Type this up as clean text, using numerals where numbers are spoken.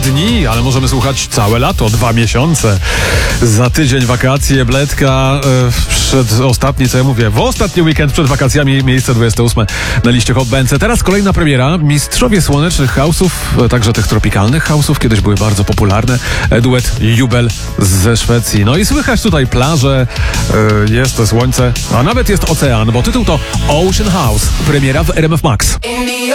dni, ale możemy słuchać całe lato, 2 miesiące. Za tydzień wakacje, Bledka, przed ostatni, co ja mówię, w ostatni weekend przed wakacjami, miejsce 28 na liście Hot BNC. Teraz kolejna premiera. Mistrzowie słonecznych house'ów, także tych tropikalnych house'ów, kiedyś były bardzo popularne. Duet Jubel ze Szwecji. No i słychać tutaj plaże, jest to słońce, a nawet jest ocean, bo tytuł to Ocean House. Premiera w RMF Max.